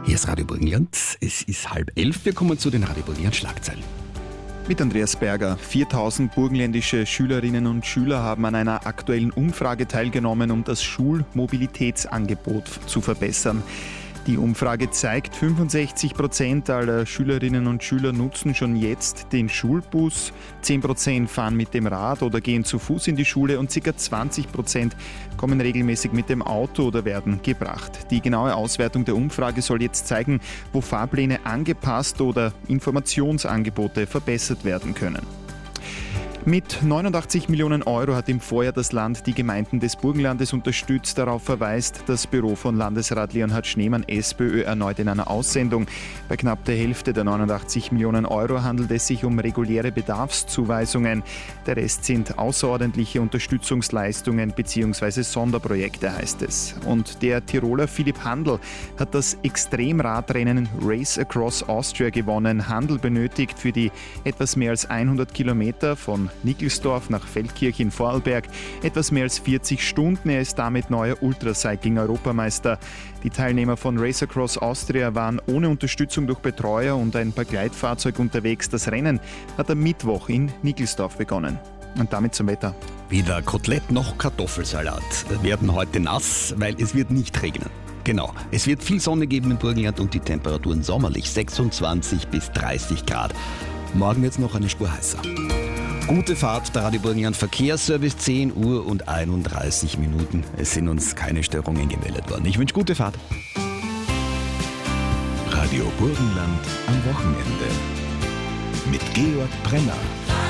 Hier ist Radio Burgenland. Es ist 10:30. Wir kommen zu den Radio Burgenland Schlagzeilen. Mit Andreas Berger. 4000 burgenländische Schülerinnen und Schüler haben an einer aktuellen Umfrage teilgenommen, um das Schulmobilitätsangebot zu verbessern. Die Umfrage zeigt, 65% aller Schülerinnen und Schüler nutzen schon jetzt den Schulbus, 10% fahren mit dem Rad oder gehen zu Fuß in die Schule und ca. 20% kommen regelmäßig mit dem Auto oder werden gebracht. Die genaue Auswertung der Umfrage soll jetzt zeigen, wo Fahrpläne angepasst oder Informationsangebote verbessert werden können. Mit 89 Millionen Euro hat im Vorjahr das Land die Gemeinden des Burgenlandes unterstützt. Darauf verweist das Büro von Landesrat Leonhard Schneemann, SPÖ, erneut in einer Aussendung. Bei knapp der Hälfte der 89 Millionen Euro handelt es sich um reguläre Bedarfszuweisungen. Der Rest sind außerordentliche Unterstützungsleistungen bzw. Sonderprojekte, heißt es. Und der Tiroler Philipp Handl hat das Extremradrennen Race Across Austria gewonnen. Handl benötigt für die etwas mehr als 100 Kilometer von Nickelsdorf nach Feldkirch in Vorarlberg etwas mehr als 40 Stunden. Er ist damit neuer Ultracycling-Europameister. Die Teilnehmer von Race Across Austria waren ohne Unterstützung durch Betreuer und ein Begleitfahrzeug unterwegs. Das Rennen hat am Mittwoch in Nickelsdorf begonnen. Und damit zum Wetter. Weder Kotelett noch Kartoffelsalat werden heute nass, weil es wird nicht regnen. Genau, es wird viel Sonne geben im Burgenland und die Temperaturen sommerlich 26 bis 30 Grad. Morgen wird es noch eine Spur heißer. Gute Fahrt, der Radio Burgenland Verkehrsservice, 10 Uhr und 31 Minuten. Es sind uns keine Störungen gemeldet worden. Ich wünsche gute Fahrt. Radio Burgenland am Wochenende. Mit Georg Brenner.